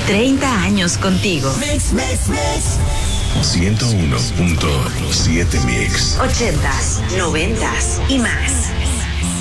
30 años contigo. Mix. 101.7 Mix. 80s, 90s y más.